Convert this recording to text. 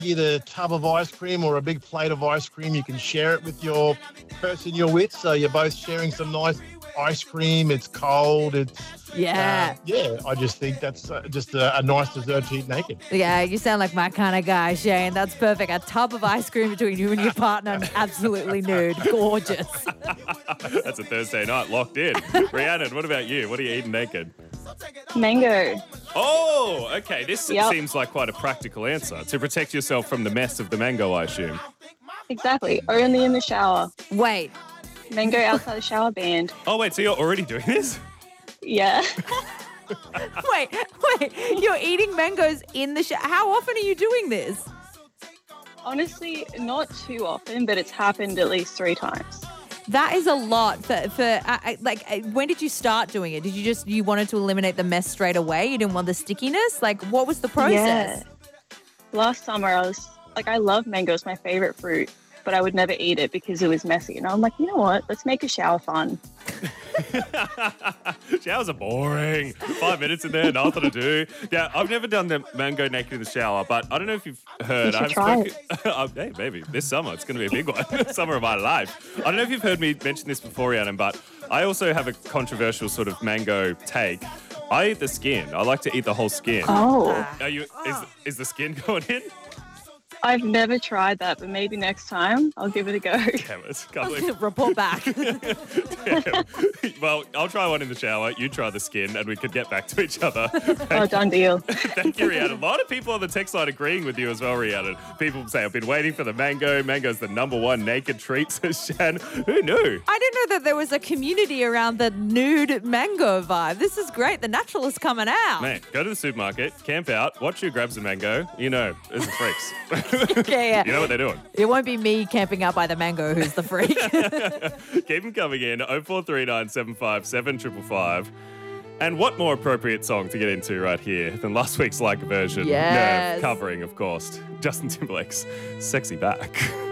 get a tub of ice cream or a big plate of ice cream. You can share it with your person you're with, so you're both sharing some nice ice cream. It's cold. Yeah. I just think that's just a nice dessert to eat naked. Yeah, you sound like my kind of guy, Shane. That's perfect. A tub of ice cream between you and your partner, absolutely nude. Gorgeous. That's a Thursday night locked in. Rhiannon, what about you? What are you eating naked? Mango. Oh, okay. This seems like quite a practical answer. To protect yourself from the mess of the mango, I assume. Exactly. Only in the shower. Wait. Mango outside the shower banned. Oh, wait, so you're already doing this? Yeah. Wait. You're eating mangoes in the shower. How often are you doing this? Honestly, not too often, but it's happened at least 3 times. That is a lot when did you start doing it? Did you wanted to eliminate the mess straight away? You didn't want the stickiness? Like, what was the process? Yeah. Last summer, I love mango. It's my favorite fruit, but I would never eat it because it was messy. And I'm like, you know what? Let's make a shower fun. Showers are boring. 5 minutes in there, nothing to do. Yeah, I've never done the mango naked in the shower, but I don't know if you've heard. You should try it. Hey, maybe this summer it's going to be a big one. Summer of my life. I don't know if you've heard me mention this before, Rhiannon, but I also have a controversial sort of mango take. I eat the skin. I like to eat the whole skin. Oh. Is the skin going in? I've never tried that, but maybe next time I'll give it a go. Damn it. Can't believe Report back. Damn. Well, I'll try one in the shower. You try the skin, and we could get back to each other. Oh, done deal. Thank you, Rhiannon. A lot of people on the text line agreeing with you as well, Rhiannon. People say, I've been waiting for the mango. Mango's the #1 naked treat, says Shan. Who knew? I didn't know that there was a community around the nude mango vibe. This is great. The natural is coming out. Man, go to the supermarket, camp out, watch who grabs a mango. You know, there's the freaks. Okay, yeah. You know what they're doing. It won't be me camping out by the mango who's the freak. Keep them coming in. 0439 757 555. And what more appropriate song to get into right here than last week's Like a Version? Yes. Nerve covering, of course. Justin Timberlake's Sexy Back.